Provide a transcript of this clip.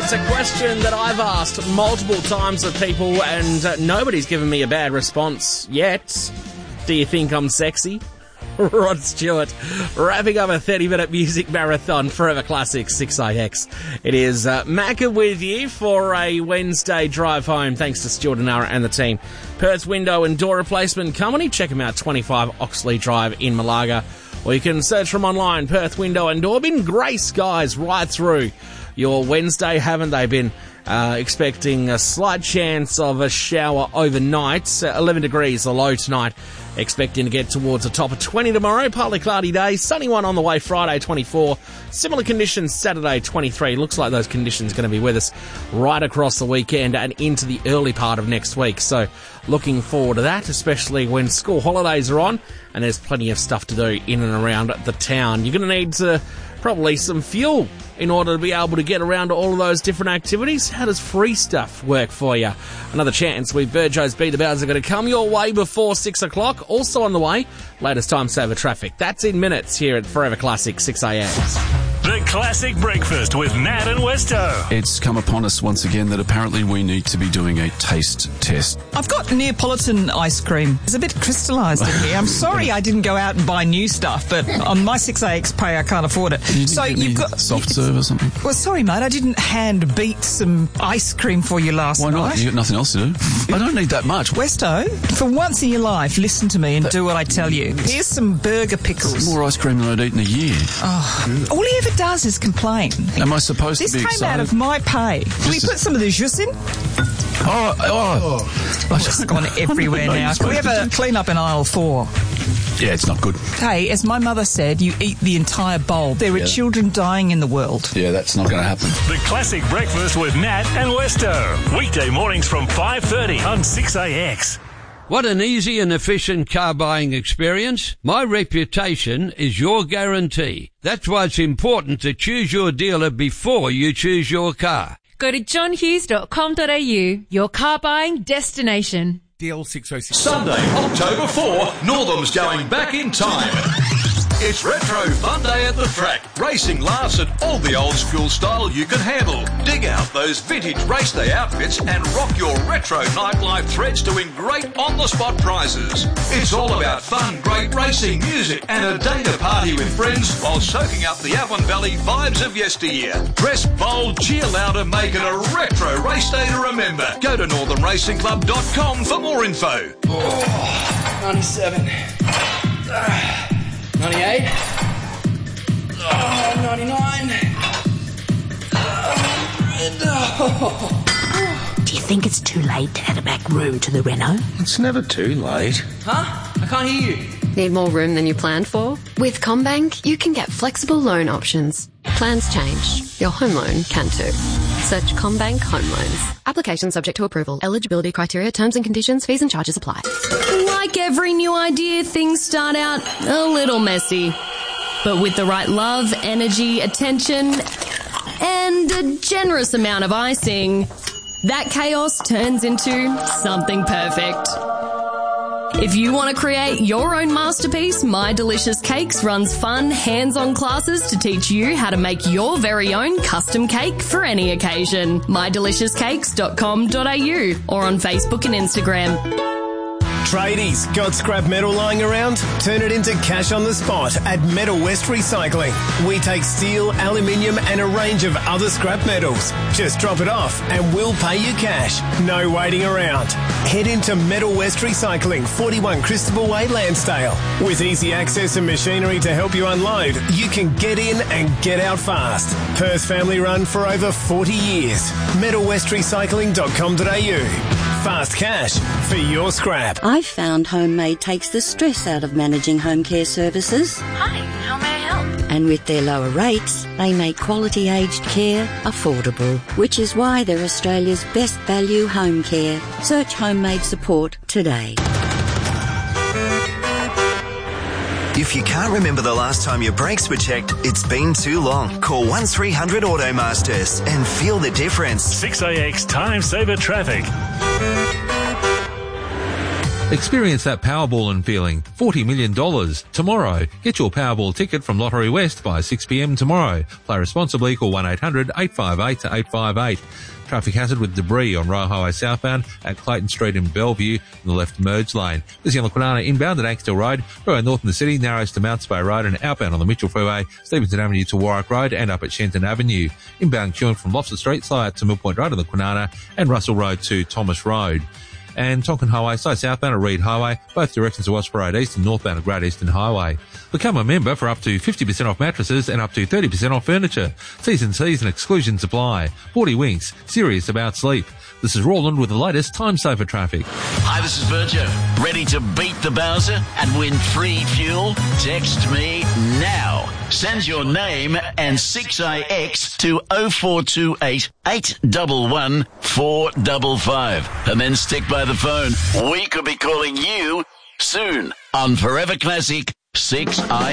It's a question that I've asked multiple times of people and nobody's given me a bad response yet. Do you think I'm sexy? Rod Stewart, wrapping up a 30-minute music marathon, Forever Classic 6AX. It is Macca with you for a Wednesday drive home, thanks to Stuart and Nara and the team. Perth Window and Door Replacement Company. Check them out, 25 Oxley Drive in Malaga. Or you can search from online, Perth Window and Door. Been grey skies right through your Wednesday, haven't they? Been expecting a slight chance of a shower overnight. 11 degrees the low tonight. Expecting to get towards a top of 20 tomorrow. Partly cloudy day. Sunny one on the way Friday, 24. Similar conditions Saturday, 23. Looks like those conditions are going to be with us right across the weekend and into the early part of next week. So looking forward to that, especially when school holidays are on and there's plenty of stuff to do in and around the town. You're going to need probably some fuel in order to be able to get around to all of those different activities. How does free stuff work for you? Another chance with Virgo's Beat the Bowers are going to come your way before 6 o'clock. Also on the way, latest time saver traffic. That's in minutes here at Forever Classic 6AX. The Classic Breakfast with Matt and Westo. It's come upon us once again that apparently we need to be doing a taste test. I've got Neapolitan ice cream. It's a bit crystallised in here. I'm sorry I didn't go out and buy new stuff, but on my 6AX pay I can't afford it. So you've got soft serve or something? Well, sorry, mate, I didn't hand beat some ice cream for you last night. Why not? You got nothing else to do. I don't need that much. Westo, for once in your life, listen to me and do what I tell you. Here's some burger pickles. It's more ice cream than I'd eat in a year. Oh, all he ever does is complain. Am I supposed to be excited? This came out of my pay. Can we put some of the jus in? It's gone everywhere now. Can we have a clean up in aisle 4? Yeah, it's not good. Hey, as my mother said, you eat the entire bowl. There are children dying in the world. Yeah, that's not going to happen. The Classic Breakfast with Matt and Westo. Weekday mornings from 5:30 on 6AX. What an easy and efficient car buying experience. My reputation is your guarantee. That's why it's important to choose your dealer before you choose your car. Go to johnhughes.com.au, your car buying destination. DL 606. Sunday, October 4, Northam's going back in time. It's Retro Fun Day at the track. Racing laughs at all the old school style you can handle. Dig out those vintage race day outfits and rock your retro nightlife threads to win great on-the-spot prizes. It's all about fun, great racing, music and a day to party with friends while soaking up the Avon Valley vibes of yesteryear. Dress bold, cheer louder, make it a retro race day to remember. Go to northernracingclub.com for more info. 97. 98. 99. Do you think it's too late to add a back room to the Renault? It's never too late. Huh? I can't hear you. Need more room than you planned for? With CommBank, you can get flexible loan options. Plans change. Your home loan can too. Search CommBank Home Loans. Application subject to approval. Eligibility criteria, terms and conditions, fees and charges apply. Like every new idea, things start out a little messy. But with the right love, energy, attention, and a generous amount of icing, that chaos turns into something perfect. If you want to create your own masterpiece, My Delicious Cakes runs fun, hands-on classes to teach you how to make your very own custom cake for any occasion. mydeliciouscakes.com.au or on Facebook and Instagram. Tradies, got scrap metal lying around? Turn it into cash on the spot at Metal West Recycling. We take steel, aluminium and a range of other scrap metals. Just drop it off and we'll pay you cash. No waiting around. Head into Metal West Recycling, 41 Christopher Way, Lansdale. With easy access and machinery to help you unload, you can get in and get out fast. Perth family run for over 40 years. metalwestrecycling.com.au. Fast cash for your scrap. I've found Homemade takes the stress out of managing home care services. Hi, how may I help? And with their lower rates, they make quality aged care affordable, which is why they're Australia's best value home care. Search Homemade support today. If you can't remember the last time your brakes were checked, it's been too long. Call 1300 Automasters and feel the difference. 6AX Time Saver Traffic. Experience that Powerball feeling. $40 million tomorrow. Get your Powerball ticket from Lottery West by 6 p.m. tomorrow. Play responsibly. Call 1-800-858-858. Traffic hazard with debris on Royal Highway southbound at Clayton Street in Bellevue in the left merge lane. Busy on the Kwinana inbound at Anksdale Road, Road north in the city, narrows to Mounts Bay Road, and outbound on the Mitchell Freeway, Stevenson Avenue to Warwick Road and up at Shenton Avenue. Inbound queuing from Lobster Street, slow out to Mill Point Road on the Kwinana and Russell Road to Thomas Road. And Tonkin Highway, slow southbound at Reed Highway, both directions to Wellsborough Road East and northbound at Great Eastern Highway. Become a member for up to 50% off mattresses and up to 30% off furniture. T's and C's and exclusions apply. 40 Winks, serious about sleep. This is Roland with the latest Time Saver traffic. Hi, this is Virgil. Ready to beat the Bowser and win free fuel? Text me now. Send your name and 6AX to 0428 811 455 and then stick by the phone. We could be calling you soon on Forever Classic 6I.